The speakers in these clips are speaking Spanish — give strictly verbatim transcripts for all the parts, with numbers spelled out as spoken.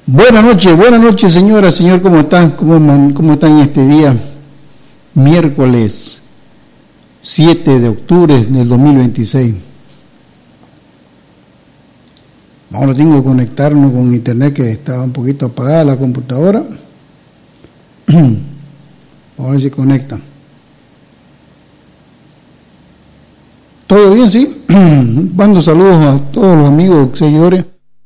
Buenas noches, buenas noches, señora, señor, ¿cómo están? ¿Cómo, cómo están este día? Miércoles siete de octubre del dos mil veintiséis. Ahora tengo que conectarnos con internet, que estaba un poquito apagada la computadora. A ver si conecta. ¿Todo bien, sí? Mando saludos a todos los amigos, seguidores.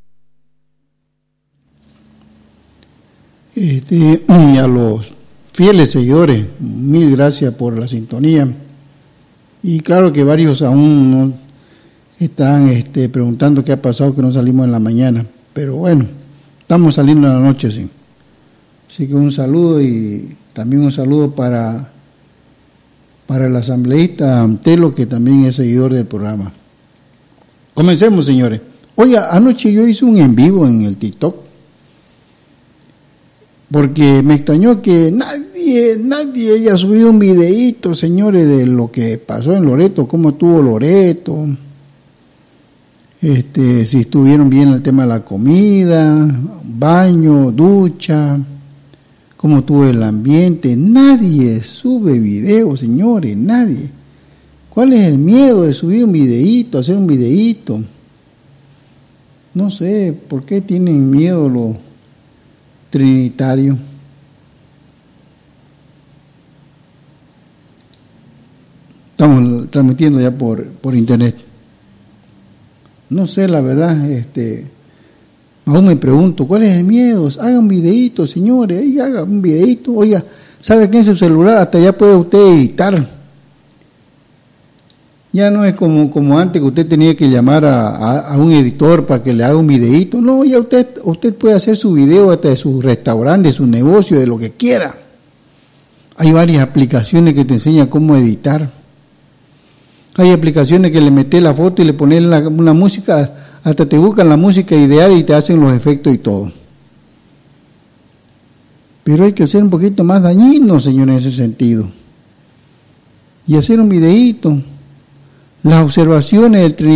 Este, y a los fieles seguidores, mil gracias por la sintonía. Y claro que varios aún no están este, preguntando qué ha pasado, que no salimos en la mañana. Pero bueno, estamos saliendo en la noche, sí. Así que un saludo, y también un saludo para, para el asambleísta Antelo, que también es seguidor del programa. Comencemos, señores. Oiga, anoche yo hice un en vivo en el TikTok, porque me extrañó que nadie, nadie haya subido un videíto, señores, de lo que pasó en Loreto, cómo estuvo Loreto, este, si estuvieron bien el tema de la comida, baño, ducha, cómo estuvo el ambiente. Nadie sube video, señores, nadie. ¿Cuál es el miedo de subir un videíto, hacer un videíto? No sé, ¿por qué tienen miedo los trinitario? Estamos transmitiendo ya por, por internet. No sé, la verdad, este, aún me pregunto, ¿cuál es el miedo? Haga un videíto, señores, ahí haga un videíto. Oiga, ¿sabe qué? En su celular hasta ya puede usted editar. Ya no es como, como antes, que usted tenía que llamar a, a, a un editor para que le haga un videíto. No, ya usted, usted puede hacer su video hasta de su restaurante, de su negocio, de lo que quiera. Hay varias aplicaciones que te enseñan cómo editar. Hay aplicaciones que le metes la foto y le pones la, una música, hasta te buscan la música ideal y te hacen los efectos y todo. Pero hay que ser un poquito más dañino, señor, en ese sentido. Y hacer un videíto. Las observaciones del